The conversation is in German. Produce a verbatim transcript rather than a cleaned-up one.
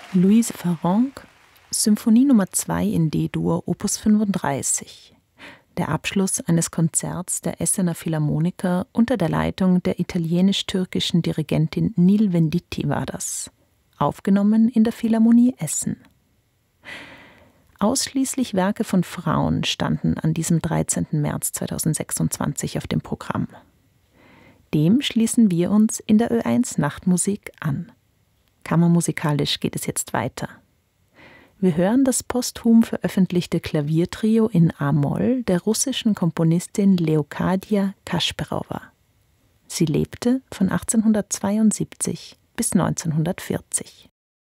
Louise Farrenc, Symphonie Nummer zwei in D-Dur, Opus fünfunddreißig. Der Abschluss eines Konzerts der Essener Philharmoniker unter der Leitung der italienisch-türkischen Dirigentin Nil Venditti war das. Aufgenommen in der Philharmonie Essen. Ausschließlich Werke von Frauen standen an diesem dreizehnten März zweitausendsechsundzwanzig auf dem Programm. Dem schließen wir uns in der Ö eins Nachtmusik an. Kammermusikalisch geht es jetzt weiter. Wir hören das posthum veröffentlichte Klaviertrio in a-Moll der russischen Komponistin Leokadia Kasperowa. Sie lebte von achtzehnhundertzweiundsiebzig bis neunzehnhundertvierzig.